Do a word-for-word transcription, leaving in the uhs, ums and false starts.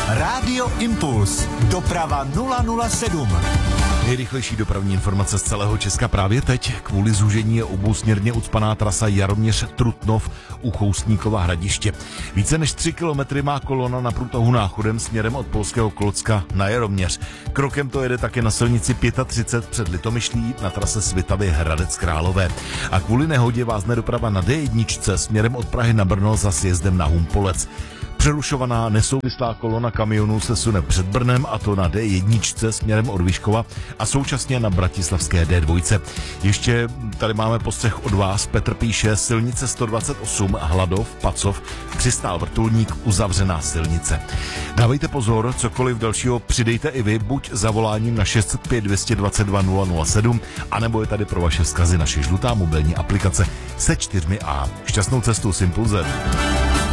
Rádio Impuls. Doprava nula nula sedm. Nejrychlejší dopravní informace z celého Česka právě teď. Kvůli zúžení je obousměrně ucpaná trasa Jaroměř-Trutnov u Choustníkova Hradiště. Více než tři kilometry má kolona na průtahu Náchodem směrem od Polského Klocka na Jaroměř. Krokem to jede také na silnici třicet pět před Litomyšlí na trase Svitavy Hradec Králové. A kvůli nehodě vázne doprava na D jedna směrem od Prahy na Brno za sjezdem na Humpolec. Přerušovaná nesouvislá kolona kamionů se sune před Brnem, a to na D jedna směrem od Vyškova a současně na bratislavské D dva. Ještě tady máme postřeh od vás. Petr píše, silnice sto dvacet osm Hladov, Pacov, přistál vrtulník, uzavřená silnice. Dávejte pozor, cokoliv dalšího přidejte i vy, buď zavoláním na šest set pět, dvě stě dvacet dva, nula nula sedm, anebo je tady pro vaše vzkazy naše žlutá mobilní aplikace se čtyřmi A. Šťastnou cestu s Impulzem.